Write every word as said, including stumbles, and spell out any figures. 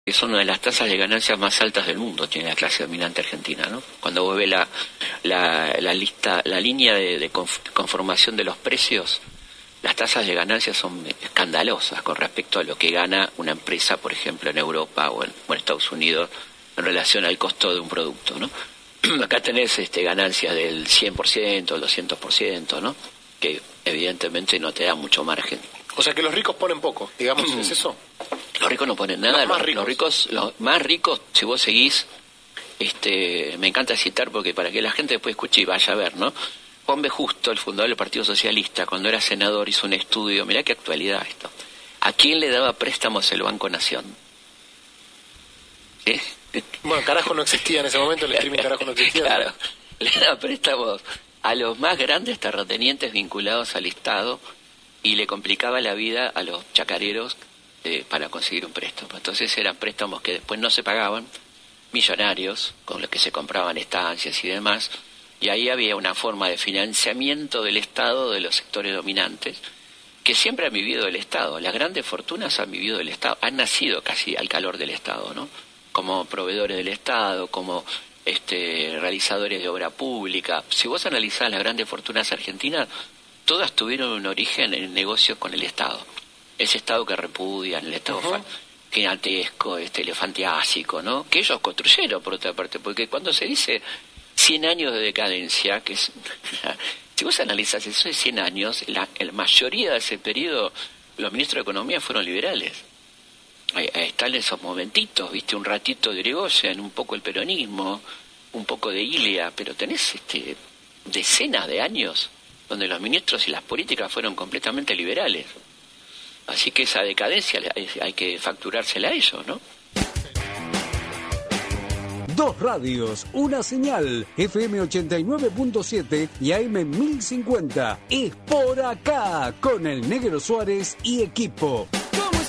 Es una de las tasas de ganancias más altas del mundo, tiene la clase dominante argentina, ¿no? Cuando vos ves la, la, la lista, la línea de, de conformación de los precios, las tasas de ganancias son escandalosas con respecto a lo que gana una empresa, por ejemplo, en Europa o en, o en Estados Unidos, en relación al costo de un producto, ¿no? Acá tenés este, ganancias del cien por ciento, el doscientos por ciento, ¿no? Que evidentemente no te da mucho margen. O sea que los ricos ponen poco, digamos, ¿es eso? Los ricos no ponen nada. Los más los, ricos. Los ricos, los más ricos, si vos seguís, este, me encanta citar porque para que la gente después escuche y vaya a ver, ¿no? Juan B. Justo, el fundador del Partido Socialista, cuando era senador hizo un estudio, mirá qué actualidad esto. ¿A quién le daba préstamos el Banco Nación? ¿Sí? Bueno, carajo no existía en ese momento, el streaming carajo no existía. Claro, le daba préstamos a los más grandes terratenientes vinculados al Estado y le complicaba la vida a los chacareros eh, para conseguir un préstamo. Entonces eran préstamos que después no se pagaban, millonarios, con los que se compraban estancias y demás, y ahí había una forma de financiamiento del Estado de los sectores dominantes, que siempre han vivido del Estado. Las grandes fortunas han vivido del Estado, han nacido casi al calor del Estado, ¿no? Como proveedores del Estado, como este, realizadores de obra pública. Si vos analizás las grandes fortunas argentinas, todas tuvieron un origen en negocios con el Estado. Ese Estado que repudian, el Estado uh-huh. gigantesco, este, elefantiásico, ¿no? Que ellos construyeron, por otra parte, porque cuando se dice cien años de decadencia, que es... si vos analizás eso de cien años, la, la mayoría de ese periodo, los ministros de Economía fueron liberales. Ahí, ahí están esos momentitos, viste, un ratito de Irigoyen, un poco el peronismo, un poco de Ilia, pero tenés este, decenas de años donde los ministros y las políticas fueron completamente liberales. Así que esa decadencia hay, hay que facturársela a ellos, ¿no? Dos radios, una señal, F M ochenta y nueve punto siete y A M mil cincuenta. Es por acá, con el Negro Suárez y equipo.